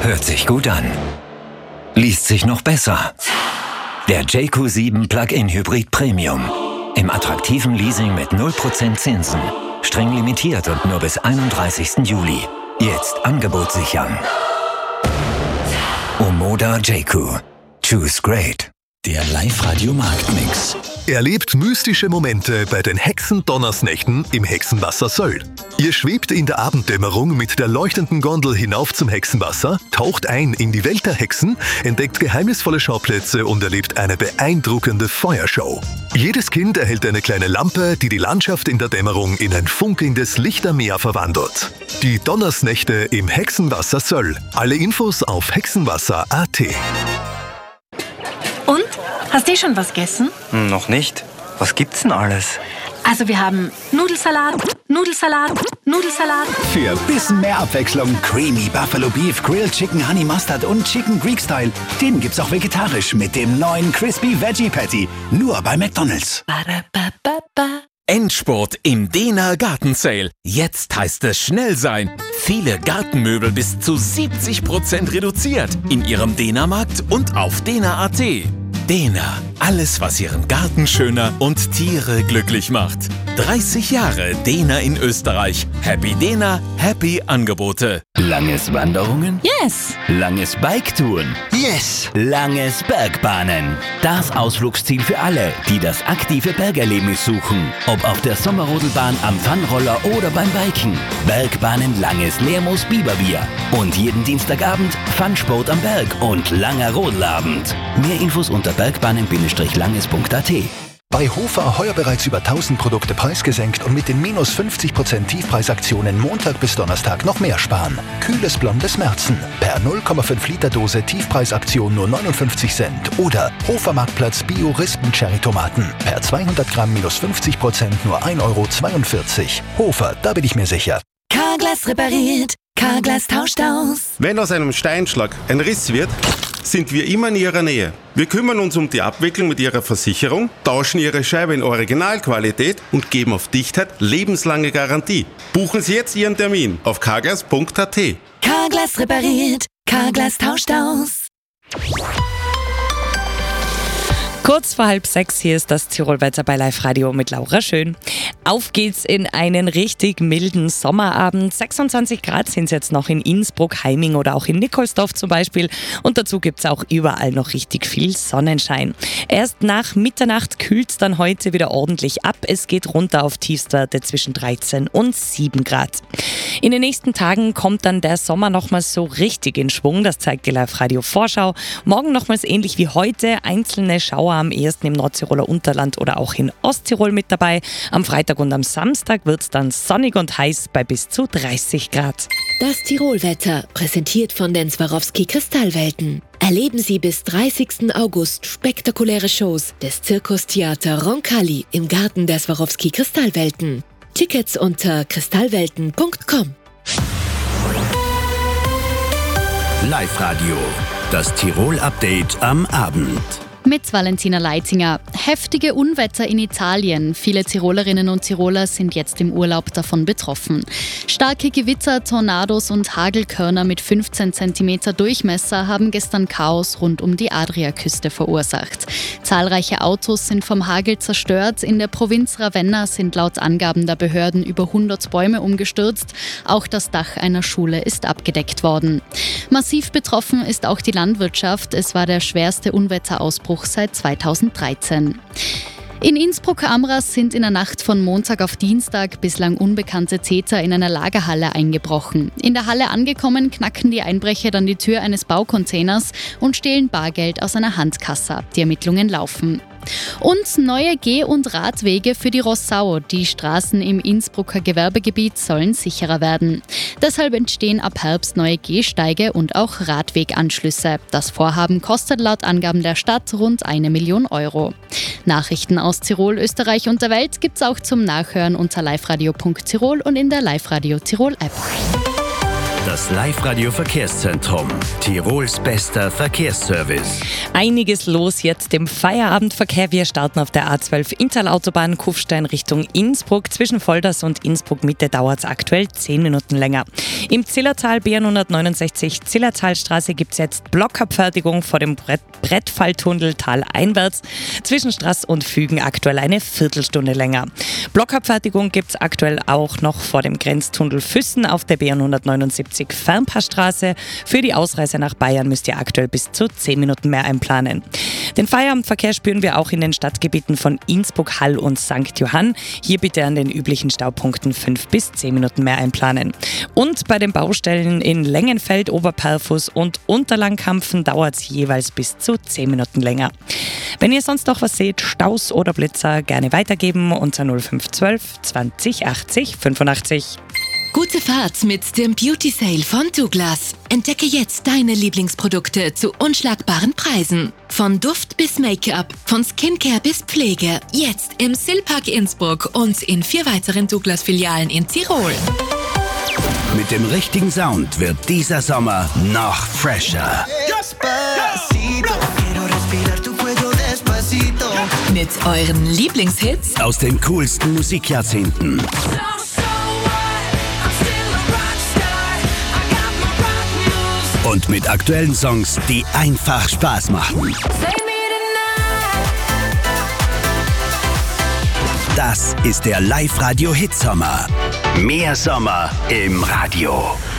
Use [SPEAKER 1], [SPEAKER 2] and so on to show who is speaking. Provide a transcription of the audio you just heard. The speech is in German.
[SPEAKER 1] Hört sich gut an. Liest sich noch besser. Der JQ7 Plug-in Hybrid Premium. Im attraktiven Leasing mit 0% Zinsen. Streng limitiert und nur bis 31. Juli. Jetzt Angebot sichern. Omoda JQ. Choose great. Der Live-Radio-Marktmix.
[SPEAKER 2] Erlebt mystische Momente bei den Hexen-Donnersnächten im Hexenwasser Söll. Ihr schwebt in der Abenddämmerung mit der leuchtenden Gondel hinauf zum Hexenwasser, taucht ein in die Welt der Hexen, entdeckt geheimnisvolle Schauplätze und erlebt eine beeindruckende Feuershow. Jedes Kind erhält eine kleine Lampe, die die Landschaft in der Dämmerung in ein funkelndes Lichtermeer verwandelt. Die Donnersnächte im Hexenwasser Söll. Alle Infos auf hexenwasser.at.
[SPEAKER 3] Und? Hast du schon was gegessen?
[SPEAKER 4] Noch nicht. Was gibt's denn alles?
[SPEAKER 3] Also wir haben Nudelsalat.
[SPEAKER 5] Für ein bisschen mehr Abwechslung Creamy Buffalo Beef, Grilled Chicken Honey Mustard und Chicken Greek Style. Den gibt's auch vegetarisch mit dem neuen Crispy Veggie Patty. Nur bei McDonald's.
[SPEAKER 6] Endspurt im Dena Garten Sale. Jetzt heißt es schnell sein. Viele Gartenmöbel bis zu 70% reduziert in Ihrem Dena-Markt und auf dena.at. Dena, alles was Ihren Garten schöner und Tiere glücklich macht. 30 Jahre Dena in Österreich. Happy Dena, happy Angebote.
[SPEAKER 5] Langes Wanderungen?
[SPEAKER 3] Yes.
[SPEAKER 5] Langes Biketouren?
[SPEAKER 1] Yes!
[SPEAKER 5] Langes Bergbahnen. Das Ausflugsziel für alle, die das aktive Bergerlebnis suchen. Ob auf der Sommerrodelbahn, am Funroller oder beim Biken. Bergbahnen Langes Lermoos Biberbier. Und jeden Dienstagabend Funsport am Berg und langer Rodelabend. Mehr Infos unter bergbahnen-langes.at.
[SPEAKER 7] Bei Hofer heuer bereits über 1000 Produkte preisgesenkt und mit den minus 50% Tiefpreisaktionen Montag bis Donnerstag noch mehr sparen. Kühles blondes Märzen. Per 0,5 Liter Dose Tiefpreisaktion nur 59 Cent. Oder Hofer Marktplatz Bio Rispen Cherry Tomaten. Per 200 Gramm minus 50% nur 1,42 Euro. Hofer, da bin ich mir sicher.
[SPEAKER 8] Carglass repariert. Carglass tauscht aus.
[SPEAKER 9] Wenn aus einem Steinschlag ein Riss wird, sind wir immer in Ihrer Nähe. Wir kümmern uns um die Abwicklung mit Ihrer Versicherung, tauschen Ihre Scheibe in Originalqualität und geben auf Dichtheit lebenslange Garantie. Buchen Sie jetzt Ihren Termin auf carglass.at.
[SPEAKER 8] Carglass repariert. Carglass tauscht aus.
[SPEAKER 10] Kurz vor 5:30 hier ist das Tirolwetter bei Live Radio mit Laura Schön. Auf geht's in einen richtig milden Sommerabend. 26 Grad sind es jetzt noch in Innsbruck, Heiming oder auch in Nikolsdorf zum Beispiel. Und dazu gibt's auch überall noch richtig viel Sonnenschein. Erst nach Mitternacht kühlt's dann heute wieder ordentlich ab. Es geht runter auf Tiefstwerte zwischen 13 und 7 Grad. In den nächsten Tagen kommt dann der Sommer nochmals so richtig in Schwung. Das zeigt die Live Radio Vorschau. Morgen nochmals ähnlich wie heute. Einzelne Schauer am ehesten im Nordtiroler Unterland oder auch in Osttirol mit dabei. Am Freitag und am Samstag wird es dann sonnig und heiß bei bis zu 30 Grad.
[SPEAKER 8] Das Tirolwetter, präsentiert von den Swarovski Kristallwelten. Erleben Sie bis 30. August spektakuläre Shows des Zirkustheater Roncalli im Garten der Swarovski Kristallwelten. Tickets unter kristallwelten.com.
[SPEAKER 5] Live Radio, das Tirol-Update am Abend.
[SPEAKER 11] Mit Valentina Leitinger. Heftige Unwetter in Italien. Viele Tirolerinnen und Tiroler sind jetzt im Urlaub davon betroffen. Starke Gewitter, Tornados und Hagelkörner mit 15 cm Durchmesser haben gestern Chaos rund um die Adriaküste verursacht. Zahlreiche Autos sind vom Hagel zerstört. In der Provinz Ravenna sind laut Angaben der Behörden über 100 Bäume umgestürzt. Auch das Dach einer Schule ist abgedeckt worden. Massiv betroffen ist auch die Landwirtschaft. Es war der schwerste Unwetterausbruch seit 2013. In Innsbruck-Amras sind in der Nacht von Montag auf Dienstag bislang unbekannte Täter in einer Lagerhalle eingebrochen. In der Halle angekommen, knacken die Einbrecher dann die Tür eines Baucontainers und stehlen Bargeld aus einer Handkasse. Die Ermittlungen laufen. Und neue Geh- und Radwege für die Rossau. Die Straßen im Innsbrucker Gewerbegebiet sollen sicherer werden. Deshalb entstehen ab Herbst neue Gehsteige und auch Radweganschlüsse. Das Vorhaben kostet laut Angaben der Stadt rund 1 Million Euro. Nachrichten aus Tirol, Österreich und der Welt gibt's auch zum Nachhören unter liveradio.tirol und in der Live Radio Tirol App.
[SPEAKER 5] Das Live-Radio Verkehrszentrum. Tirols bester Verkehrsservice.
[SPEAKER 10] Einiges los jetzt im Feierabendverkehr. Wir starten auf der A12 Inntal-Autobahn Kufstein Richtung Innsbruck. Zwischen Volders und Innsbruck Mitte dauert es aktuell 10 Minuten länger. Im Zillertal B169 Zillertalstraße gibt es jetzt Blockabfertigung vor dem Brettfalltunnel taleinwärts. Zwischen Straß und Fügen aktuell eine Viertelstunde länger. Blockabfertigung gibt es aktuell auch noch vor dem Grenztunnel Füssen auf der B179 Fernpassstraße. Für die Ausreise nach Bayern müsst ihr aktuell bis zu 10 Minuten mehr einplanen. Den Feierabendverkehr spüren wir auch in den Stadtgebieten von Innsbruck, Hall und St. Johann. Hier bitte an den üblichen Staupunkten 5 bis 10 Minuten mehr einplanen. Und bei den Baustellen in Längenfeld, Oberperfus und Unterlangkampfen dauert es jeweils bis zu 10 Minuten länger. Wenn ihr sonst noch was seht, Staus oder Blitzer, gerne weitergeben unter 0512 20 80 85.
[SPEAKER 8] Gute Fahrt mit dem Beauty Sale von Douglas. Entdecke jetzt deine Lieblingsprodukte zu unschlagbaren Preisen. Von Duft bis Make-up, von Skincare bis Pflege. Jetzt im Silpark Innsbruck und in 4 weiteren Douglas-Filialen in Tirol.
[SPEAKER 5] Mit dem richtigen Sound wird dieser Sommer noch fresher.
[SPEAKER 8] Mit euren Lieblingshits
[SPEAKER 5] aus den coolsten Musikjahrzehnten. Und mit aktuellen Songs, die einfach Spaß machen. Das ist der Live-Radio-Hitsommer. Mehr Sommer im Radio.